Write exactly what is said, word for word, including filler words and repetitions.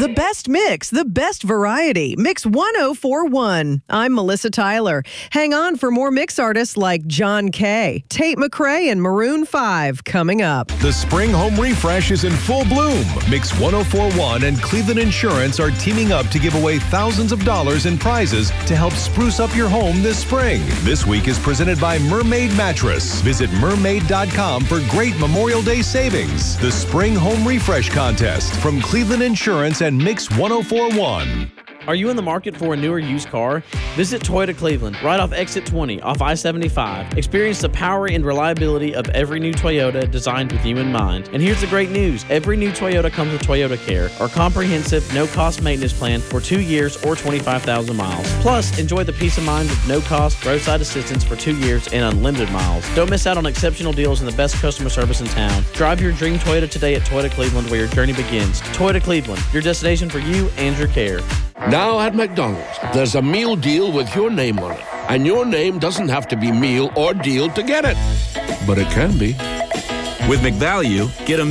The best mix, the best variety. Mix one oh four one. I'm Melissa Tyler. Hang on for more mix artists like John Kay, Tate McRae, and Maroon five coming up. The spring home refresh is in full bloom. Mix one oh four one and Cleveland Insurance are teaming up to give away thousands of dollars in prizes to help spruce up your home this spring. This week is presented by Mermaid Mattress. Visit mermaid dot com for great Memorial Day savings. The Spring Home Refresh Contest from Cleveland Insurance and Mix one oh four one. Are you in the market for a new or used car? Visit Toyota Cleveland, right off Exit twenty, off I seventy-five. Experience the power and reliability of every new Toyota designed with you in mind. And here's the great news. Every new Toyota comes with Toyota Care, our comprehensive, no-cost maintenance plan for two years or twenty-five thousand miles. Plus, enjoy the peace of mind of no-cost roadside assistance for two years and unlimited miles. Don't miss out on exceptional deals and the best customer service in town. Drive your dream Toyota today at Toyota Cleveland, where your journey begins. Toyota Cleveland, your destination for you and your care. Now at McDonald's, there's a meal deal with your name on it. And your name doesn't have to be meal or deal to get it. But it can be. With McValue, get a